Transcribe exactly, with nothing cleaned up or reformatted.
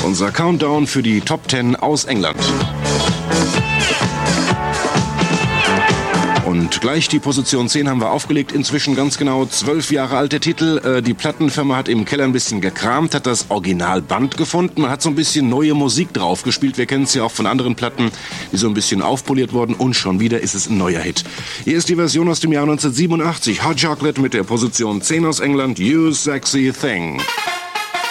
Unser Countdown für die Top zehn aus England. Und gleich die Position zehn haben wir aufgelegt. Inzwischen ganz genau zwölf Jahre alt der Titel. Die Plattenfirma hat im Keller ein bisschen gekramt, hat das Originalband gefunden. Man hat so ein bisschen neue Musik drauf gespielt. Wir kennen es ja auch von anderen Platten, die so ein bisschen aufpoliert wurden. Und schon wieder ist es ein neuer Hit. Hier ist die Version aus dem Jahr neunzehnhundertsiebenundachtzig. Hot Chocolate mit der Position zehn aus England. You Sexy Thing.